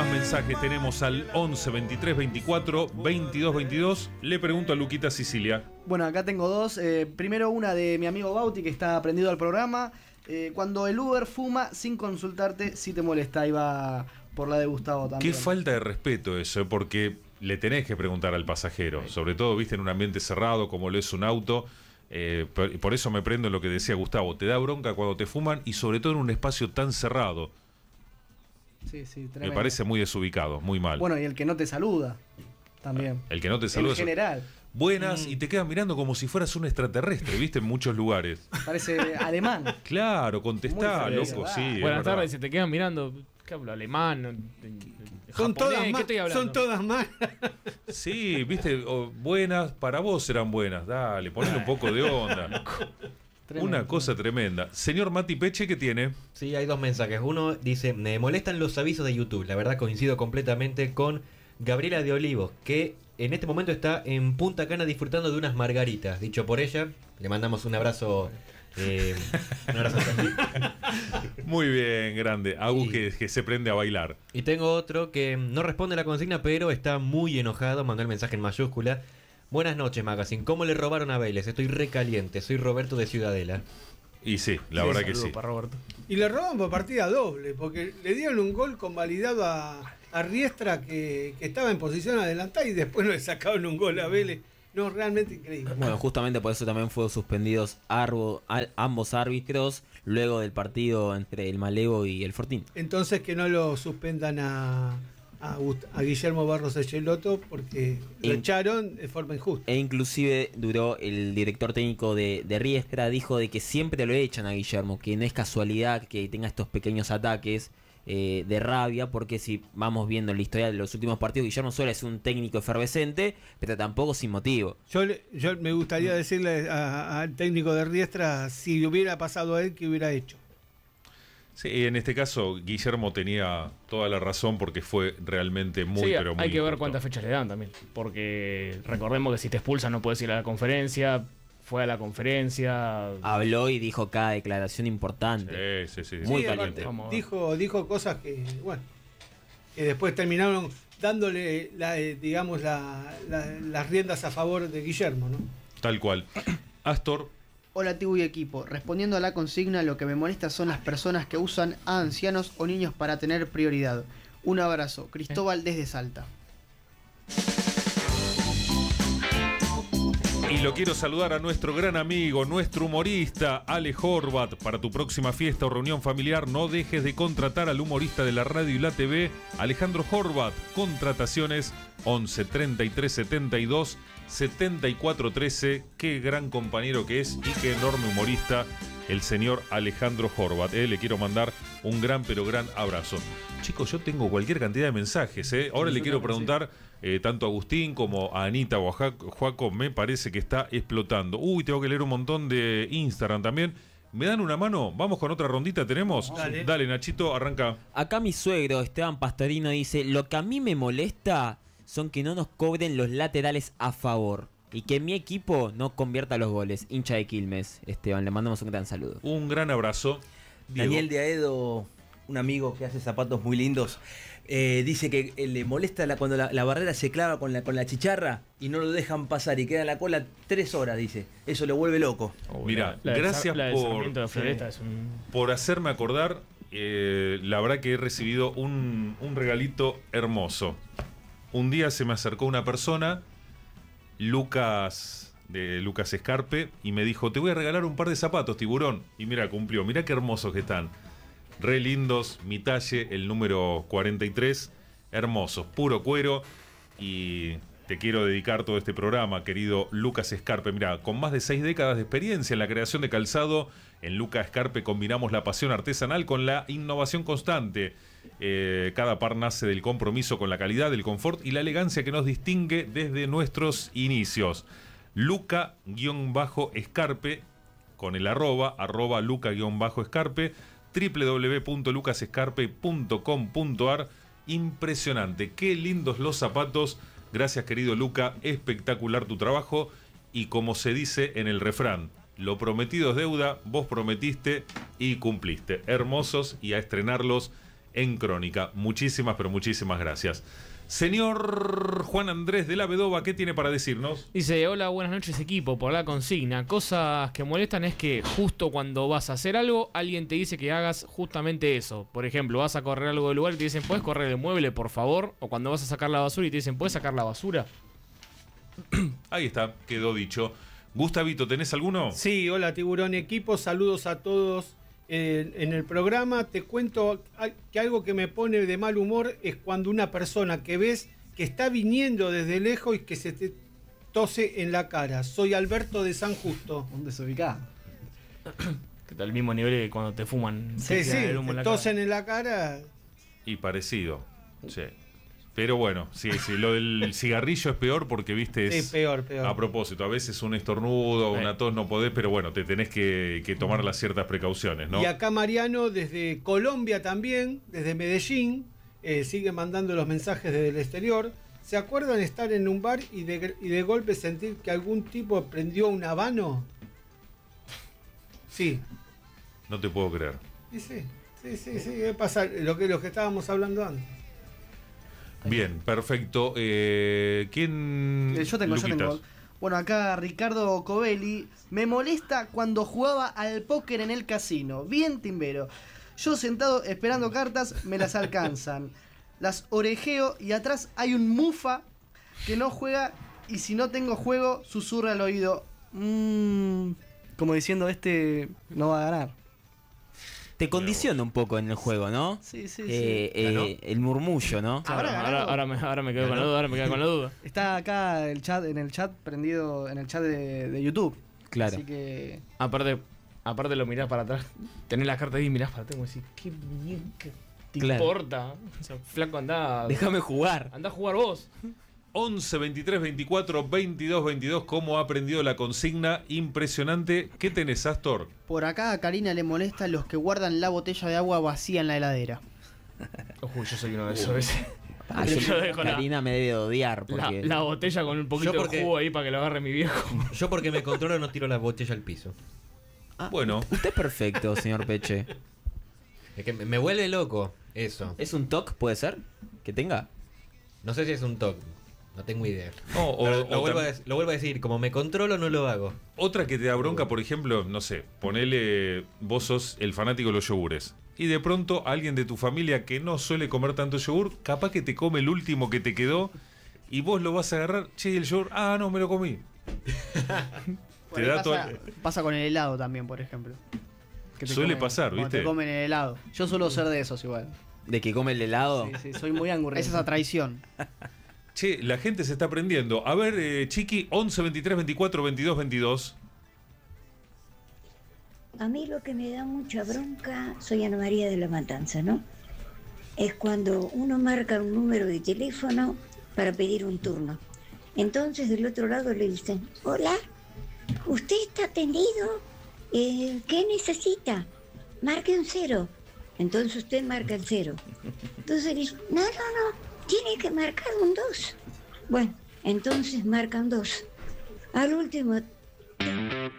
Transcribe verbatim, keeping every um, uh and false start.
más mensajes tenemos al once veintitrés veinticuatro veintidós veintidós. Le pregunto a Luquita Sicilia. Bueno, acá tengo dos. Eh, primero una de mi amigo Bauti, que está aprendido al programa. Eh, cuando el Uber fuma sin consultarte, si te molesta. Ahí va por la de Gustavo también. Qué falta de respeto eso, porque le tenés que preguntar al pasajero. Sobre todo, viste, en un ambiente cerrado como lo es un auto. Eh, por, por eso me prendo en lo que decía Gustavo. Te da bronca cuando te fuman y sobre todo en un espacio tan cerrado. Sí, sí, tremendo. Me parece muy desubicado, muy mal. Bueno, y el que no te saluda también. El que no te saluda. En general. Buenas, mm. y te quedan mirando como si fueras un extraterrestre, ¿viste? En muchos lugares. Parece alemán. Claro, contestá, Muy loco, sí. Buenas tardes, si te quedan mirando, ¿qué hablo? Alemán, son japonés, todas ¿qué más, estoy hablando? son todas más. Sí, viste, o, buenas, para vos serán buenas, dale, ponle un poco de onda. Tremendo. Una cosa tremenda. Señor Mati Peche, ¿qué tiene? Sí, hay dos mensajes. Uno dice, me molestan los avisos de YouTube. La verdad coincido completamente con Gabriela de Olivos, que en este momento está en Punta Cana disfrutando de unas margaritas. Dicho por ella, le mandamos un abrazo. Eh, un abrazo Muy bien, grande. Agus Y- que, que se prende a bailar. Y tengo otro que no responde a la consigna, pero está muy enojado. Mandó el mensaje en mayúscula. Buenas noches, Magazine. ¿Cómo le robaron a Vélez? Estoy recaliente. Soy Roberto de Ciudadela. Y sí, la Sí, verdad que saludo sí. para Roberto. Y le roban por partida doble, porque le dieron un gol convalidado a, a Riestra que, que estaba en posición adelantada y después le sacaron un gol a Vélez. No, realmente increíble. Bueno, justamente por eso también fueron suspendidos arbo- al- ambos árbitros luego del partido entre el Malevo y el Fortín. Entonces que no lo suspendan a, a, Gust- a Guillermo Barros Echeloto porque lo In- echaron de forma injusta. E inclusive duró el director técnico de, de Riestra, dijo de que siempre lo echan a Guillermo, que no es casualidad que tenga estos pequeños ataques eh, de rabia, porque si vamos viendo la historia de los últimos partidos, Guillermo suele ser un técnico efervescente, pero tampoco sin motivo. Yo, le- yo me gustaría decirle a- al técnico de Riestra si hubiera pasado a él, ¿qué hubiera hecho? Sí, en este caso Guillermo tenía toda la razón porque fue realmente muy, Sí, pero muy hay que ver injusto. cuántas fechas le dan también. Porque recordemos que si te expulsan no puedes ir a la conferencia. Fue a la conferencia. Habló y dijo cada declaración importante. Sí, sí, sí. Muy Sí, caliente. aparte, Vamos a ver. Dijo, dijo cosas que, bueno, que después terminaron dándole, la, eh, digamos, la- la- las riendas a favor de Guillermo, ¿no? Tal cual. Astor, Hola, Tibu y equipo. Respondiendo a la consigna, lo que me molesta son las personas que usan a ancianos o niños para tener prioridad. Un abrazo. Cristóbal desde Salta. y lo quiero saludar a nuestro gran amigo, nuestro humorista, Ale Horvat. Para tu próxima fiesta o reunión familiar, no dejes de contratar al humorista de la radio y la T V, Alejandro Horvat. Contrataciones once treinta y tres setenta y dos setenta y cuatro trece. Qué gran compañero que es y qué enorme humorista el señor Alejandro Horvat. Eh, le quiero mandar un gran pero gran abrazo. Chicos, yo tengo cualquier cantidad de mensajes. Eh. Ahora le quiero preguntar eh, tanto a Agustín como a Anita o a Joaco. Me parece que está explotando. Uy, tengo que leer un montón de Instagram también. ¿Me dan una mano? ¿Vamos con otra rondita? ¿Tenemos? Dale. Dale, Nachito, arranca. Acá mi suegro, Esteban Pastorino, dice: lo que a mí me molesta son que no nos cobren los laterales a favor y que mi equipo no convierta los goles. Hincha de Quilmes, Esteban, le mandamos un gran saludo. Un gran abrazo. Diego. Daniel de Aedo, un amigo que hace zapatos muy lindos, eh, dice que eh, le molesta la, cuando la, la barrera se clava con la, con la chicharra y no lo dejan pasar y queda en la cola tres horas, dice. Eso le vuelve loco. Oh, Mira, la- la del gracias Sar- la del por- Sarmiento de Floresta sí. es un... por hacerme acordar. Eh, la verdad que he recibido un, un regalito hermoso. Un día se me acercó una persona, Lucas, de Lucas Escarpe, y me dijo: te voy a regalar un par de zapatos, tiburón. Y mira, cumplió. Mira qué hermosos que están. Re lindos, mi talle, el número cuarenta y tres. Hermosos, puro cuero. Y te quiero dedicar todo este programa, querido Lucas Escarpe. Mira, con más de seis décadas de experiencia en la creación de calzado, en Lucas Escarpe combinamos la pasión artesanal con la innovación constante. Eh, cada par nace del compromiso con la calidad, el confort y la elegancia que nos distingue desde nuestros inicios. Luca-Escarpe, con el arroba, arroba Luca-Escarpe, doble u doble u doble u punto lucas escarpe punto com punto a r. Impresionante, qué lindos los zapatos. Gracias, querido Luca, espectacular tu trabajo. Y como se dice en el refrán, lo prometido es deuda, vos prometiste y cumpliste. Hermosos, y a estrenarlos en Crónica. Muchísimas, pero muchísimas gracias. Señor Juan Andrés de la Vedova, ¿qué tiene para decirnos? Dice, hola, buenas noches equipo, por la consigna. Cosas que molestan es que justo cuando vas a hacer algo, alguien te dice que hagas justamente eso. Por ejemplo, vas a correr algo del lugar y te dicen, ¿puedes correr el mueble, por favor? O cuando vas a sacar la basura y te dicen, ¿puedes sacar la basura? Ahí está, quedó dicho. Gustavito, ¿tenés alguno? Sí, hola Tiburón Equipo, saludos a todos. Eh, en el programa te cuento que algo que me pone de mal humor es cuando una persona que ves que está viniendo desde lejos y que se te tose en la cara. Soy Alberto de San Justo. ¿Dónde se ubica? Que está al mismo nivel que cuando te fuman. Sí, te sí, tiran el humo en te la cara. tosen en la cara. Y parecido, sí. Pero bueno, sí, sí, lo del cigarrillo es peor porque, viste, es... Sí, peor, peor. A propósito, a veces un estornudo, una tos no podés, pero bueno, te tenés que, que tomar las ciertas precauciones, ¿no? Y acá Mariano desde Colombia también, desde Medellín, eh, sigue mandando los mensajes desde el exterior. ¿Se acuerdan estar en un bar y de, y de golpe sentir que algún tipo prendió un habano? Sí. No te puedo creer. Sí, sí, sí, sí, sí, pasa lo que, lo que estábamos hablando antes. Bien, perfecto. Eh, ¿Quién? Eh, Yo tengo, yo Luquitas? tengo. Bueno, acá Ricardo Covelli. Me molesta cuando jugaba al póker en el casino. Bien timbero. Yo sentado esperando cartas, me las alcanzan. Las orejeo y atrás hay un mufa que no juega y si no tengo juego, susurra al oído. Mmm, como diciendo, este no va a ganar. Te condiciona un poco en el juego, ¿no? Sí, sí, Eh, sí. eh, ¿Ganó? el murmullo, ¿no? Ahora, ¿Habrá ahora, ganado? ahora me, ahora me quedo con la duda, ahora me quedo con la duda. Está acá el chat, en el chat prendido, en el chat de, de YouTube. Claro. Así que. Aparte, aparte lo mirás para atrás, tenés las cartas ahí y mirás para atrás y decís, qué bien que te Claro. importa. O sea, flaco, andá. Déjame jugar. Andá a jugar vos. once, veintitrés, veinticuatro, veintidós, veintidós. ¿Cómo ha aprendido la consigna? Impresionante. ¿Qué tenés, Astor? Por acá a Karina le molesta los que guardan la botella de agua vacía en la heladera. Uy, yo soy uno de esos veces. Ah, yo, yo- dejo la, Karina me debe de odiar la, porque... la botella con un poquito Yo porque- de jugo ahí para que lo agarre mi viejo. Yo porque me controlo no tiro la botella al piso. Bueno, Usted es perfecto, señor Peche. Es que me me vuelve loco eso. ¿Es un toque, puede ser? ¿Que tenga? No sé si es un toque. No tengo idea. no, o- Pero o lo, vuelvo a, tam- dec- lo vuelvo a decir, como me controlo no lo hago. otra que te da bronca, por ejemplo, no sé, ponele, vos sos el fanático de los yogures. Y de pronto alguien de tu familia que no suele comer tanto yogur, capaz que te come el último que te quedó y vos lo vas a agarrar, che, el yogur, ah, no, me lo comí. Por Te ahí da pasa, toda- pasa con el helado también, por ejemplo. Que te Suele comen- pasar, cuando ¿viste? Te comen el helado. Yo suelo ser de esos igual. ¿De que come el helado? Sí, sí, soy muy angurriento. Esa es la traición. Che, la gente se está prendiendo. A ver, eh, Chiqui, once, veintitrés, veinticuatro, veintidós, veintidós. A mí lo que me da mucha bronca, soy Ana María de la Matanza, ¿no? Es cuando uno marca un número de teléfono para pedir un turno. Entonces del otro lado le dicen, hola, ¿usted está atendido? Eh, ¿Qué necesita? Marque un cero. Entonces usted marca el cero. Entonces le dicen, no, no, no, tiene que marcar un dos. Bueno, entonces marcan dos. Al último